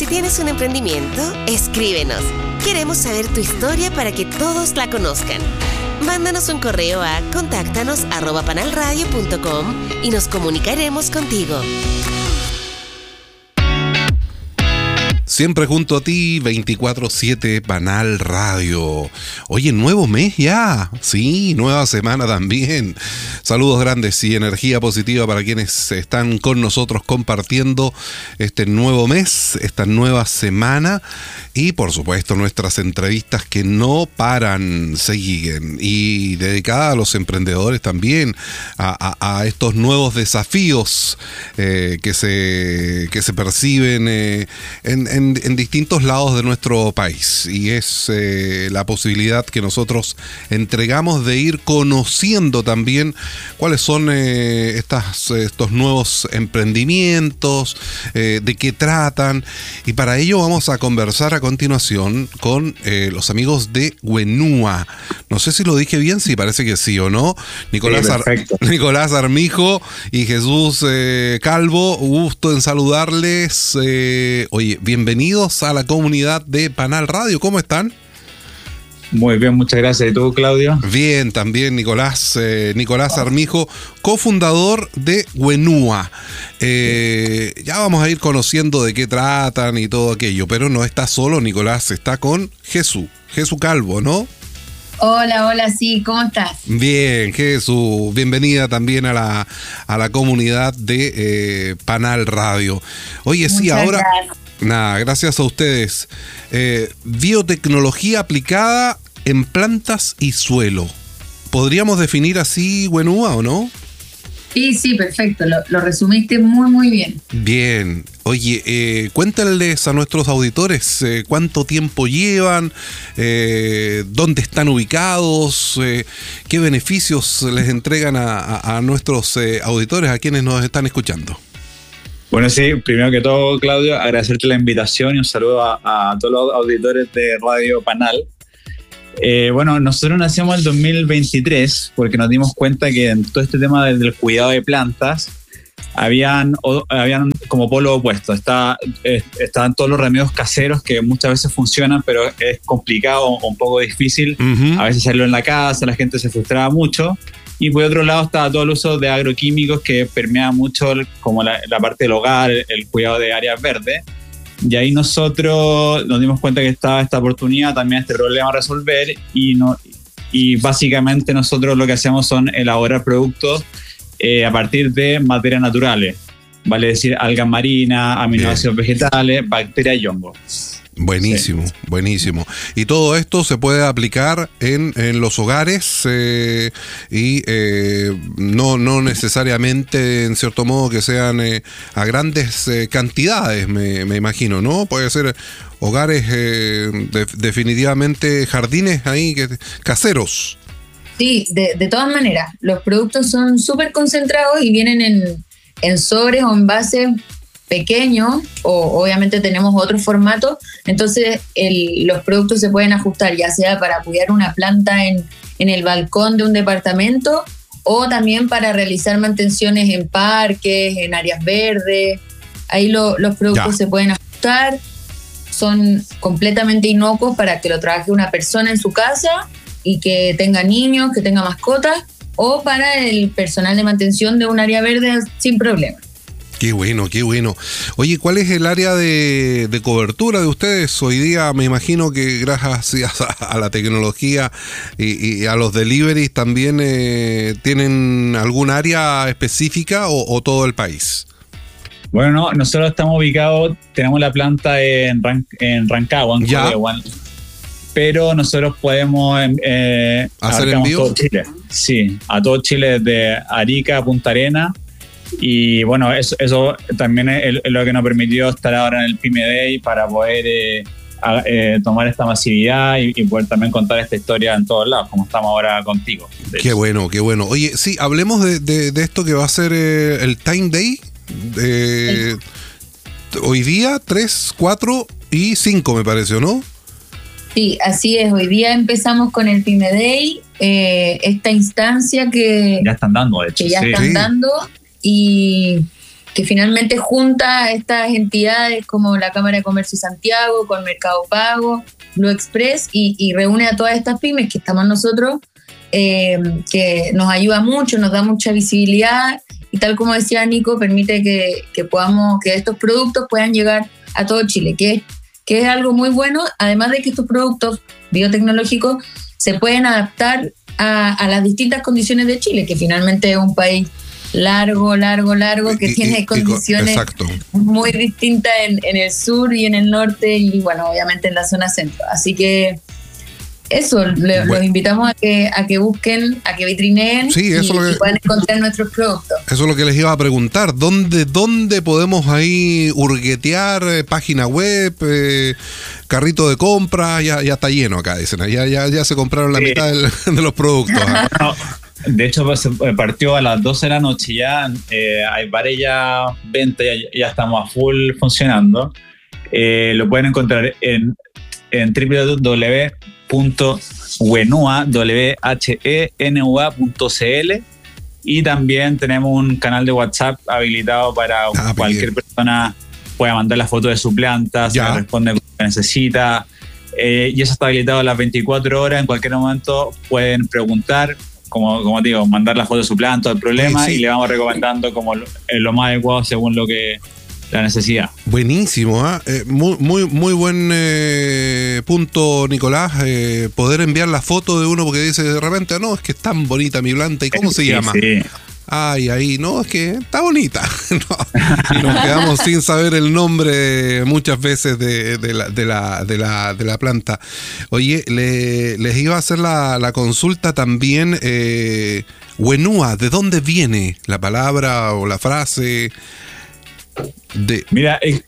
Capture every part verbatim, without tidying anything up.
Si tienes un emprendimiento, escríbenos. Queremos saber tu historia para que todos la conozcan. Mándanos un correo a contáctanos arroba panalradio punto com y nos comunicaremos contigo. Siempre junto a ti, veinticuatro siete Panal Radio. Oye, nuevo mes ya. Sí, nueva semana también. Saludos grandes y energía positiva para quienes están con nosotros compartiendo este nuevo mes, esta nueva semana. Y por supuesto nuestras entrevistas que no paran, siguen. Y dedicadas a los emprendedores también, a, a, a estos nuevos desafíos eh, que, se, que se perciben eh, en, en En, en distintos lados de nuestro país, y es eh, la posibilidad que nosotros entregamos de ir conociendo también cuáles son eh, estas, estos nuevos emprendimientos, eh, de qué tratan, y para ello vamos a conversar a continuación con eh, los amigos de Wenúa. No sé si lo dije bien, sí, parece que sí o no. Nicolás, sí, Ar- Nicolás Armijo y Jesús eh, Calvo, gusto en saludarles. Eh, oye, bienvenidos a la comunidad de Panal Radio. ¿Cómo están? Muy bien, muchas gracias. ¿Y tú, Claudio? Bien, también Nicolás, eh, Nicolás Armijo, cofundador de Wenúa. Eh, ya vamos a ir conociendo de qué tratan y todo aquello, pero no está solo Nicolás, está con Jesús, Jesús Calvo, ¿no? Hola, hola, sí, ¿cómo estás? Bien, Jesús, bienvenida también a la, a la comunidad de eh, Panal Radio. Oye, Muchas sí, ahora... Gracias. Nada, gracias a ustedes. Eh, biotecnología aplicada en plantas y suelo. ¿Podríamos definir así Wenúa o no? Sí, sí, perfecto. Lo, lo resumiste muy, muy bien. Bien. Oye, eh, cuéntales a nuestros auditores eh, cuánto tiempo llevan, eh, dónde están ubicados, eh, qué beneficios les entregan a, a, a nuestros eh, auditores, a quienes nos están escuchando. Bueno, sí, primero que todo, Claudio, agradecerte la invitación y un saludo a, a todos los auditores de Radio Panal. Eh, bueno, nosotros nacimos en el dos mil veintitrés porque nos dimos cuenta que en todo este tema del, del cuidado de plantas habían, o, habían como polo opuesto. Está, eh, estaban todos los remedios caseros que muchas veces funcionan, pero es complicado o un poco difícil. Uh-huh. A veces hacerlo en la casa, la gente se frustraba mucho. Y por otro lado estaba todo el uso de agroquímicos que permea mucho el, como la, la parte del hogar, el, el cuidado de áreas verdes. Y ahí nosotros nos dimos cuenta que estaba esta oportunidad, también este problema a resolver, y, no, y básicamente nosotros lo que hacemos son elaborar productos eh, a partir de materias naturales, vale decir algas marinas, aminoácidos vegetales, bacterias y hongos. Buenísimo, sí. buenísimo. Y todo esto se puede aplicar en, en los hogares eh, y eh, no, no necesariamente, en cierto modo, que sean eh, a grandes eh, cantidades, me, me imagino, ¿no? Puede ser hogares, eh, de, definitivamente jardines ahí que, caseros. Sí, de, de todas maneras, los productos son súper concentrados y vienen en, en sobres o envases pequeños, o obviamente tenemos otros formatos, entonces el, los productos se pueden ajustar ya sea para cuidar una planta en, en el balcón de un departamento o también para realizar mantenciones en parques, en áreas verdes. Ahí lo, los productos ya se pueden ajustar, son completamente inocuos para que lo trabaje una persona en su casa y que tenga niños, que tenga mascotas, o para el personal de mantención de un área verde sin problema. Qué bueno, qué bueno. Oye, ¿cuál es el área de, de cobertura de ustedes? Hoy día me imagino que gracias a, a la tecnología y, y a los deliveries también eh, tienen algún área específica o, o todo el país. Bueno, no, nosotros estamos ubicados, tenemos la planta en, Ran, en Rancagua, en Colewan, pero nosotros podemos eh, hacer envío. Todo Chile. Sí, a todo Chile, desde Arica a Punta Arenas. Y bueno, eso, eso también es lo que nos permitió estar ahora en el Pyme Day para poder eh, a, eh, tomar esta masividad y, y poder también contar esta historia en todos lados, como estamos ahora contigo. Qué bueno, qué bueno. Oye, sí, hablemos de, de, de esto que va a ser eh, el Time Day. Eh, sí. Hoy día, tres, cuatro y cinco me parece, ¿no? Sí, así es. Hoy día empezamos con el Pyme Day, eh, esta instancia que ya están dando, de hecho. Que ya sí. están sí. dando. Y que finalmente junta a estas entidades como la Cámara de Comercio de Santiago con Mercado Pago, Blue Express y, y reúne a todas estas pymes que estamos nosotros, eh, que nos ayuda mucho, nos da mucha visibilidad y tal como decía Nico, permite que, que podamos, que estos productos puedan llegar a todo Chile, que, que es algo muy bueno, además de que estos productos biotecnológicos se pueden adaptar a, a las distintas condiciones de Chile, que finalmente es un país largo, largo, largo, que y, tiene y, condiciones y, muy distintas en, en el sur y en el norte y bueno, obviamente en la zona centro. Así que eso, le, bueno. los invitamos a que, a que busquen, a que vitrineen sí, eso y, lo que, y puedan encontrar nuestros productos. Eso es lo que les iba a preguntar. ¿Dónde, dónde podemos ahí hurguetear? Eh, página web, eh, carrito de compra, ya, ya está lleno acá, dicen. Ya, ya, ya se compraron la sí. mitad del, de los productos. ¿eh? No. De hecho, pues, partió a las doce de la noche ya, eh, hay varias ya ventas, ya, ya estamos a full funcionando. Eh, lo pueden encontrar en, en w w w punto wenua punto c l y también tenemos un canal de WhatsApp habilitado para ah, cualquier bien. persona pueda mandar la foto de su planta, se le responde lo que necesita. Eh, y eso está habilitado a las veinticuatro horas, en cualquier momento pueden preguntar. Como, como te digo, mandar la foto de su planta, el problema, sí, sí. y le vamos recomendando como lo, lo más adecuado según lo que la necesidad. Buenísimo, ¿eh? Eh, muy, muy, muy buen eh, punto, Nicolás, eh, poder enviar la foto de uno porque dice de repente, no, es que es tan bonita mi planta, ¿y cómo se sí, llama? Sí. Ay, ahí, no, es que está bonita. No. Y nos quedamos sin saber el nombre muchas veces de, de, la, de, la, de, la, de la planta. Oye, le, les iba a hacer la, la consulta también. Eh, Wenua, ¿de dónde viene la palabra o la frase? De... Mira, eh,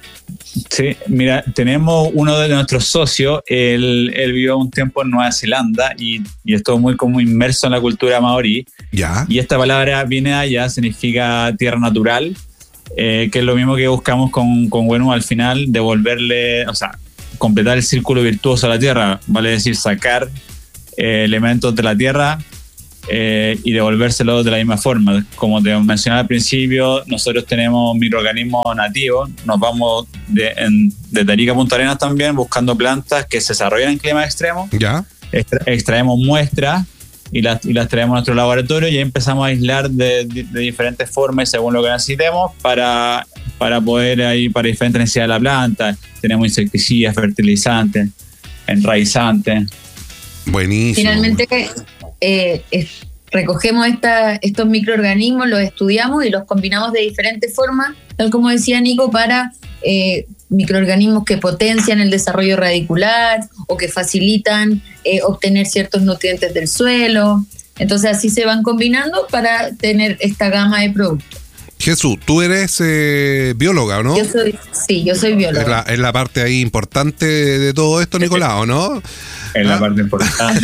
sí, mira, tenemos uno de nuestros socios, él, él vivió un tiempo en Nueva Zelanda y, y estuvo muy como inmerso en la cultura maorí. Ya. Y esta palabra viene de allá, significa tierra natural, eh, que es lo mismo que buscamos con, con Wenua al final, devolverle, o sea, completar el círculo virtuoso a la tierra, vale decir, sacar eh, elementos de la tierra eh, y devolvérselos de la misma forma. Como te mencionaba al principio, nosotros tenemos microorganismos nativos, nos vamos de, en, de Tarica a Punta Arenas también buscando plantas que se desarrollan en climas extremos. Ya. Extra, extraemos muestras y las, y las traemos a nuestro laboratorio y ahí empezamos a aislar de, de, de diferentes formas según lo que necesitemos para, para poder ahí, para diferentes necesidades de la planta. Tenemos insecticidas, fertilizantes, enraizantes. Buenísimo. Finalmente eh, eh, recogemos esta, estos microorganismos, los estudiamos y los combinamos de diferentes formas, tal como decía Nico, para eh, microorganismos que potencian el desarrollo radicular o que facilitan eh, obtener ciertos nutrientes del suelo. Entonces así se van combinando para tener esta gama de productos. Jesús, tú eres eh, bióloga, ¿no? Yo soy, sí, yo soy bióloga. Es la, es la parte ahí importante de todo esto, Nicolás, ¿no? Es la ¿Ah? parte importante.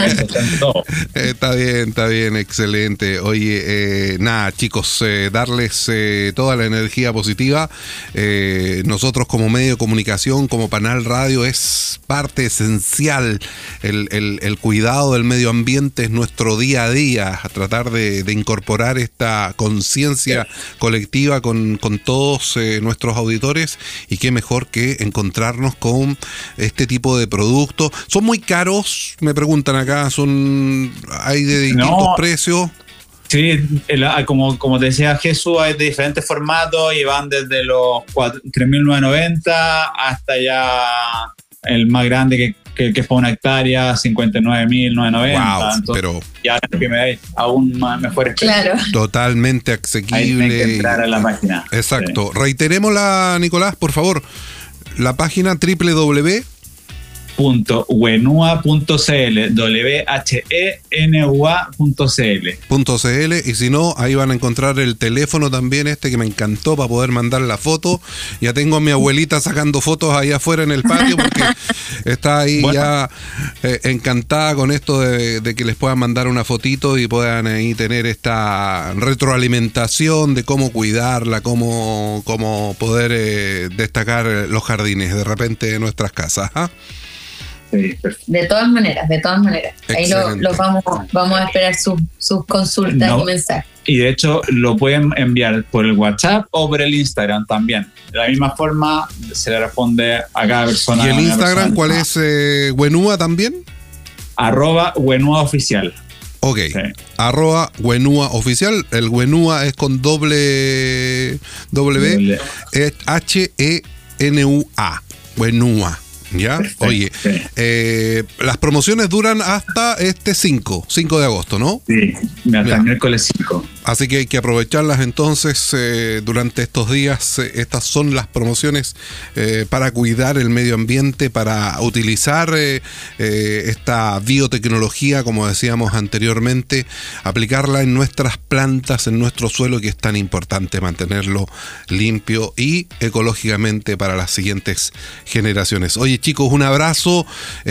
Está bien, está bien, excelente. Oye, eh, nada, chicos, eh, darles eh, toda la energía positiva. Eh, nosotros como medio de comunicación, como Panal Radio, es parte esencial. El, el, el cuidado del medio ambiente es nuestro día a día, a tratar de, de incorporar esta conciencia colectiva con, con todos eh, nuestros auditores, y qué mejor que encontrarnos con este tipo de productos. Son muy caros, me preguntan acá, son hay de distintos no, precios. Sí, el, como, como te decía Jesús, hay de diferentes formatos y van desde los tres mil novecientos noventa hasta ya el más grande que, que, que es para una hectárea, cincuenta y nueve mil novecientos noventa. Wow, entonces, pero ya que me dais aún más mejores precios. Claro. Totalmente asequible. Ahí tienen que entrar a la página. Exacto. Sí. Reiterémosla, Nicolás, por favor. La página doble u doble u doble u punto wenua punto c l, w h e n u a punto c l. .cl, y si no, ahí van a encontrar el teléfono también, este que me encantó para poder mandar la foto. Ya tengo a mi abuelita sacando fotos ahí afuera en el patio porque está ahí bueno. ya eh, encantada con esto de, de que les puedan mandar una fotito y puedan ahí tener esta retroalimentación de cómo cuidarla, cómo, cómo poder eh, destacar los jardines de repente de nuestras casas. ¿ah? Sí, de todas maneras, de todas maneras. Ahí lo, lo vamos, vamos a esperar sus, sus consultas no, y mensajes. Y de hecho lo pueden enviar por el WhatsApp o por el Instagram también. De la misma forma se le responde a cada persona. ¿Y el Instagram persona. cuál es? Eh, ¿Wenua también? Arroba Wenua Oficial. Ok, sí. Arroba Wenua Oficial. El Wenua es con doble W, H E N U A. Wenua. ¿Ya? Perfecto. Oye, eh, las promociones duran hasta este cinco de agosto, ¿no? Sí, hasta el miércoles cinco. Así que hay que aprovecharlas entonces eh, durante estos días. Eh, estas son las promociones eh, para cuidar el medio ambiente, para utilizar eh, eh, esta biotecnología, como decíamos anteriormente, aplicarla en nuestras plantas, en nuestro suelo, que es tan importante mantenerlo limpio y ecológicamente para las siguientes generaciones. Oye, chicos, un abrazo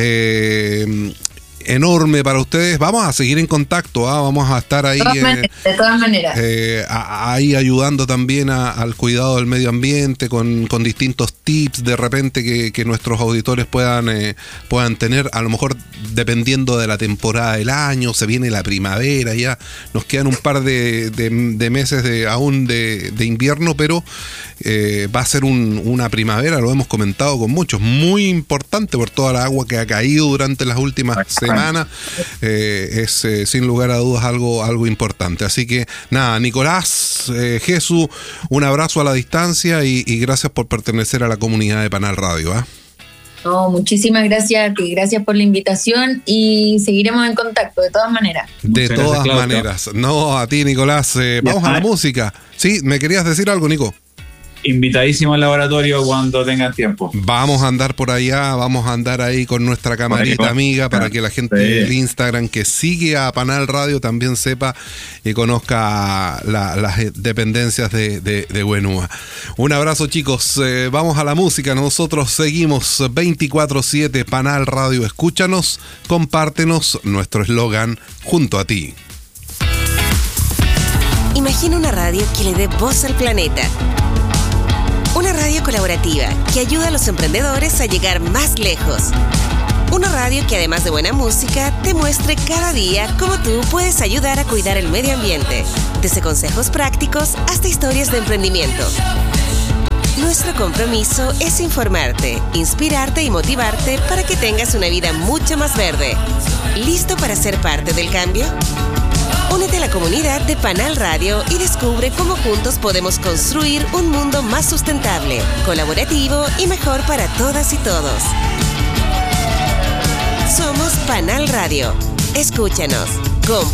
eh, enorme para ustedes. Vamos a seguir en contacto, ¿ah? Vamos a estar ahí de todas, eh, maneras, de todas maneras. Eh, a, ahí ayudando también a, al cuidado del medio ambiente con, con distintos tips de repente que, que nuestros auditores puedan, eh, puedan tener, a lo mejor dependiendo de la temporada del año. Se viene la primavera, ya nos quedan un par de, de, de meses de, aún de, de invierno, pero eh, va a ser un, una primavera, lo hemos comentado con muchos, muy importante por toda la agua que ha caído durante las últimas semanas. Semana, eh, es eh, sin lugar a dudas algo, algo importante. Así que nada, Nicolás, eh, Jesús, un abrazo a la distancia y, y gracias por pertenecer a la comunidad de Panal Radio. ¿eh? No, muchísimas gracias a ti, gracias por la invitación y seguiremos en contacto de todas maneras. De Muchas todas gracias, maneras. No, a ti, Nicolás. Eh, vamos a la música. Sí, ¿me querías decir algo, Nico? Invitadísimo al laboratorio cuando tengan tiempo. Vamos a andar por allá, vamos a andar ahí con nuestra camarita amiga para que la gente sí. del Instagram que sigue a Panal Radio también sepa y conozca la, las dependencias de, de, de Wenua. Un abrazo, chicos. Eh, vamos a la música. Nosotros seguimos veinticuatro siete Panal Radio. Escúchanos, compártenos nuestro eslogan junto a ti. Imagina una radio que le dé voz al planeta. Una radio colaborativa que ayuda a los emprendedores a llegar más lejos. Una radio que además de buena música, te muestre cada día cómo tú puedes ayudar a cuidar el medio ambiente. Desde consejos prácticos hasta historias de emprendimiento. Nuestro compromiso es informarte, inspirarte y motivarte para que tengas una vida mucho más verde. ¿Listo para ser parte del cambio? Únete a la comunidad de Panal Radio y descubre cómo juntos podemos construir un mundo más sustentable, colaborativo y mejor para todas y todos. Somos Panal Radio. Escúchanos,